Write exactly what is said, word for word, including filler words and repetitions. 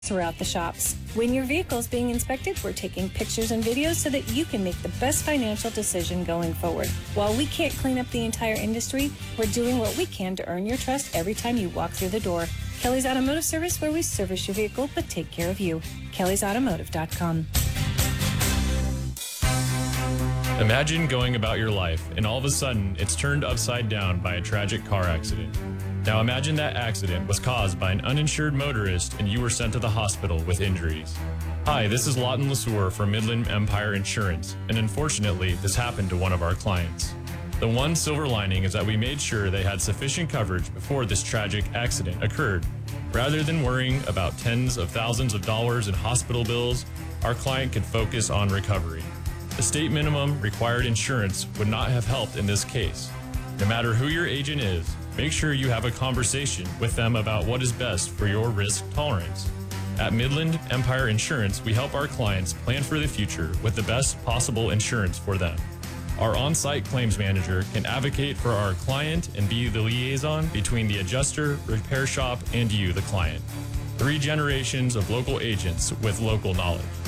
throughout the shops. When your vehicle is being inspected, we're taking pictures and videos so that you can make the best financial decision going forward. While we can't clean up the entire industry, we're doing what we can to earn your trust every time you walk through the door. Kelly's Automotive Service, where we service your vehicle but take care of you. Kellys Automotive dot com. Imagine going about your life and all of a sudden it's turned upside down by a tragic car accident. Now imagine that accident was caused by an uninsured motorist and you were sent to the hospital with injuries. Hi, this is Lawton LeSueur from Midland Empire Insurance, and unfortunately this happened to one of our clients. The one silver lining is that we made sure they had sufficient coverage before this tragic accident occurred. Rather than worrying about tens of thousands of dollars in hospital bills, our client could focus on recovery. The state minimum required insurance would not have helped in this case. No matter who your agent is, make sure you have a conversation with them about what is best for your risk tolerance. At Midland Empire Insurance, we help our clients plan for the future with the best possible insurance for them. Our on-site claims manager can advocate for our client and be the liaison between the adjuster, repair shop, and you, the client. Three generations of local agents with local knowledge.